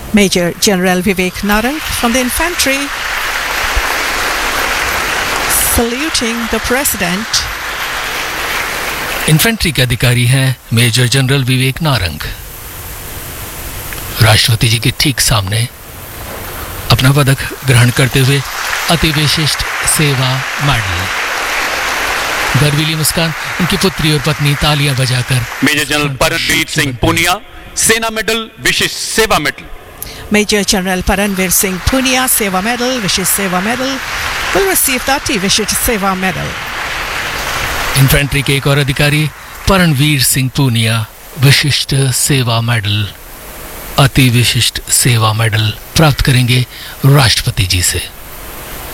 Major General Vivek Narang from the infantry, saluting the President. Infantry के अधिकारी हैं major general विवेक नारंग। राष्ट्रपति जी के ठीक सामने अपना पदक ग्रहण करते हुए अति विशिष्ट सेवा मेडल। गर्वीली मुस्कान उनकी पुत्री और पत्नी तालियां बजाकर। मेजर जनरल परमवीर सिंह पूनिया सेना मेडल विशिष्ट सेवा medal. Major General Paranveer Singh Punia Seva Medal, Vishish Seva Medal, will receive the Ati Vishish Seva Medal. Infantry के एक और अधिकारी परमवीर सिंह पूनिया विशिष्ट सेवा मेडल, अति विशिष्ट सेवा मेडल प्राप्त करेंगे राष्ट्रपति जी से।